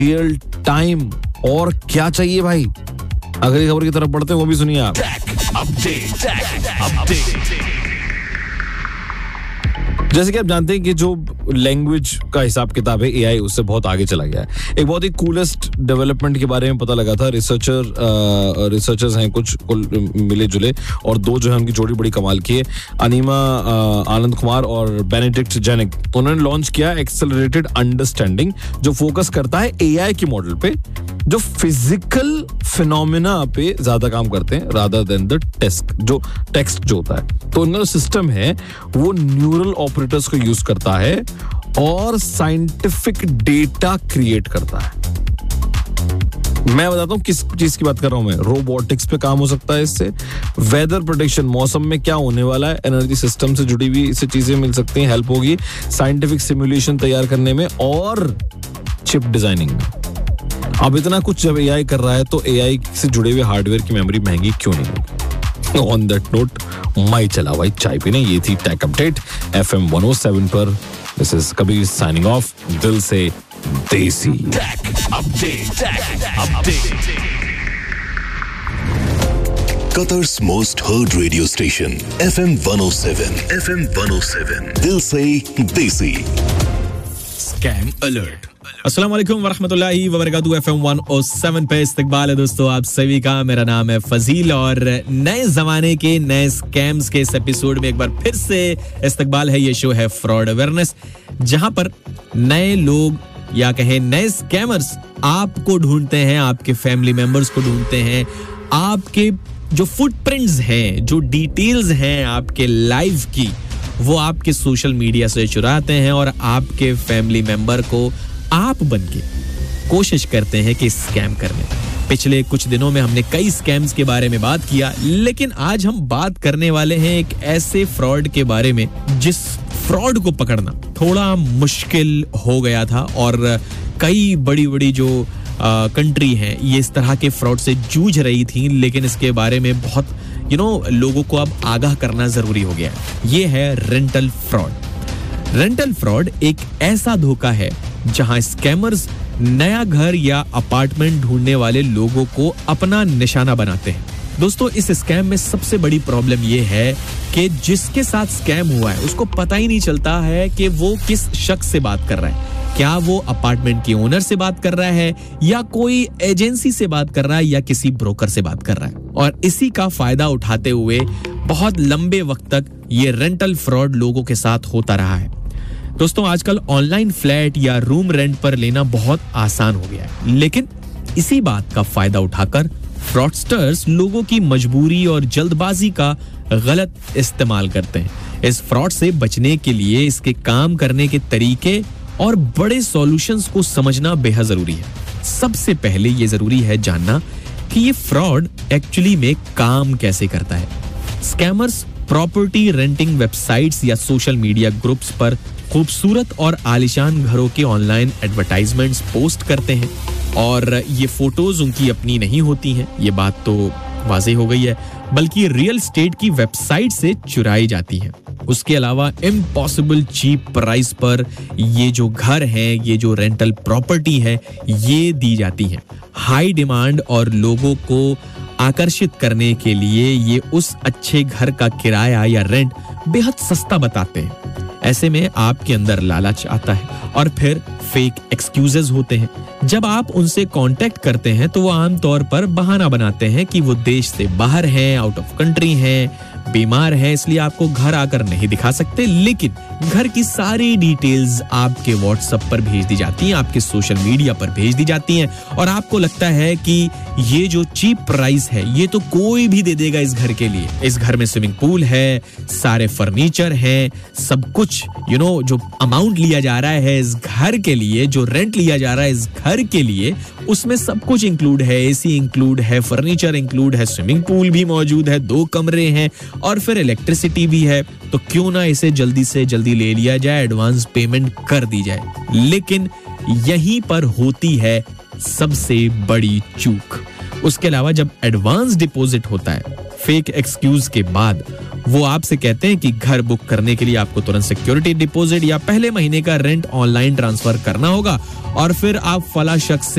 Real time. और क्या चाहिए भाई? अगली खबर की तरफ बढ़ते हैं, वो भी सुनिए आप। जैसे कि आप जानते हैं कि जो लैंग्वेज का हिसाब किताब है एआई, उससे बहुत आगे चला गया है। एक बहुत ही कूलेस्ट डेवलपमेंट के बारे में पता लगा था। रिसर्चर्स हैं कुछ मिले जुले, और दो जो है उनकी जोड़ी बड़ी कमाल की है। अनीमा आनंद कुमार और बेनेडिक्ट जेनिक, उन्होंने लॉन्च किया एक्सेलरेटेड अंडरस्टैंडिंग, जो फोकस करता है एआई के मॉडल पे जो फिजिकल फिनोमिना पे ज्यादा काम करते हैं रादर देन द टेक्स्ट जो होता है। तो उनका सिस्टम है वो न्यूरल ऑपरेटर्स को यूज करता है और साइंटिफिक डेटा क्रिएट करता है। मैं बताता हूं किस चीज की बात कर रहा हूं मैं। रोबोटिक्स पे काम हो सकता है इससे, वेदर प्रेडिक्शन, मौसम में क्या होने वाला है, एनर्जी सिस्टम से जुड़ी हुई इससे चीजें मिल सकती हैं, हेल्प होगी साइंटिफिक सिमुलेशन तैयार करने में और चिप डिजाइनिंग में। अब इतना कुछ जब एआई कर रहा है तो एआई से जुड़े हुए हार्डवेयर की मेमोरी महंगी क्यों नहीं होगी? ऑन दैट नोट, मैं चला भाई चाय पीने। ये थी टेक अपडेट FM 107 पर। This is Kabir signing off, दिल से देसी। Qatar's most heard radio station, FM 107, दिल से देसी। Scam alert. अस्सलाम वालेकुम वरहमतुल्लाहि वबरकातुहू। FM 107 पे इस्तकबाल है दोस्तों आप सभी का। मेरा नाम है फजील और नए जमाने के नए स्कैम्स के इस एपिसोड में एक बार फिर से इस्तकबाल है। ये शो है फ्रॉड अवेयरनेस, जहां पर नए लोग या कहें नए स्कैमर्स आपको ढूंढते हैं, आपके फैमिली मेंबर्स को ढूंढते हैं, आपके जो फुटप्रिंट्स हैं, जो डिटेल्स हैं आपके लाइफ की, वो आपके सोशल मीडिया से चुराते हैं और आपके फैमिली मेंबर को आप बनके कोशिश करते हैं कि स्कैम करने। पिछले कुछ दिनों में हमने कई स्कैम्स के बारे में बात किया, लेकिन आज हम बात करने वाले हैं एक ऐसे फ्रॉड के बारे में जिस फ्रॉड को पकड़ना थोड़ा मुश्किल हो गया था और कई बड़ी बड़ी जो कंट्री हैं ये इस तरह के फ्रॉड से जूझ रही थी, लेकिन इसके बारे में बहुत लोगों को अब आगाह करना जरूरी हो गया है। ये है रेंटल फ्रॉड। रेंटल फ्रॉड एक ऐसा धोखा है जहां स्कैमर्स नया घर या अपार्टमेंट ढूंढने वाले लोगों को अपना निशाना बनाते हैं। दोस्तों, इस स्कैम में सबसे बड़ी प्रॉब्लम यह है कि जिसके साथ स्कैम हुआ है उसको पता ही नहीं चलता है कि वो किस शख्स से बात कर रहा है। क्या वो अपार्टमेंट के ओनर से बात कर रहा है या कोई एजेंसी से बात कर रहा है या किसी ब्रोकर से बात कर रहा है। और इसी का फायदा उठाते हुए बहुत लंबे वक्त तक ये रेंटल फ्रॉड लोगों के साथ होता रहा है। दोस्तों, आजकल ऑनलाइन फ्लैट या रूम रेंट पर लेना बहुत आसान हो गया है, लेकिन इसी बात का फायदा उठाकर फ्रॉडस्टर्स लोगों की मजबूरी और जल्दबाजी का गलत इस्तेमाल करते हैं। इस फ्रॉड से बचने के लिए इसके काम करने के तरीके और बड़े सॉल्यूशंस को समझना बेहद जरूरी है। सबसे पहले ये जरूरी है जानना कि ये फ्रॉड एक्चुअली में काम कैसे करता है। स्कैमर्स प्रॉपर्टी रेंटिंग वेबसाइट्स या सोशल मीडिया ग्रुप्स पर खूबसूरत और आलीशान घरों के ऑनलाइन एडवर्टाइजमेंट्स पोस्ट करते हैं और ये फोटोज उनकी अपनी नहीं होती हैं, ये बात तो वाज़ेह हो गई है, बल्कि रियल एस्टेट की वेबसाइट से चुराई जाती हैं। उसके अलावा इम्पॉसिबल चीप प्राइस पर ये जो घर हैं, ये जो रेंटल प्रॉपर्टी है, ये दी जाती हैं। हाई डिमांड और लोगों को आकर्षित करने के लिए ये उस अच्छे घर का किराया या रेंट बेहद सस्ता बताते हैं। ऐसे में आपके अंदर लालच आता है और फिर फेक एक्सक्यूजेस होते हैं। जब आप उनसे कांटेक्ट करते हैं तो वो आमतौर पर बहाना बनाते हैं कि वो देश से बाहर हैं, आउट ऑफ कंट्री हैं, बीमार है, इसलिए आपको घर आकर नहीं दिखा सकते, लेकिन घर की सारी डिटेल्स आपके व्हाट्सएप पर भेज दी जाती हैं, आपके सोशल मीडिया पर भेज दी जाती हैं और आपको लगता है कि ये जो चीप प्राइस है ये तो कोई भी दे देगा इस घर के लिए। इस घर में स्विमिंग पूल है, सारे फर्नीचर हैं, सब कुछ जो अमाउंट लिया जा रहा है इस घर के लिए, जो रेंट लिया जा रहा है इस घर के लिए, उसमें सब कुछ इंक्लूड है। एसी इंक्लूड है, फर्नीचर इंक्लूड है, स्विमिंग पूल भी मौजूद है, 2 कमरे हैं और फिर इलेक्ट्रिसिटी भी है। तो क्यों ना इसे जल्दी से जल्दी ले लिया जाए, एडवांस पेमेंट कर दी जाए। लेकिन यहीं पर होती है सबसे बड़ी चूक। उसके अलावा जब एडवांस डिपॉजिट होता है फेक एक्सक्यूज के बाद, वो आपसे कहते हैं कि घर बुक करने के लिए आपको तुरंत सिक्योरिटी डिपॉजिट या पहले महीने का रेंट ऑनलाइन ट्रांसफर करना होगा और फिर आप फला शख्स से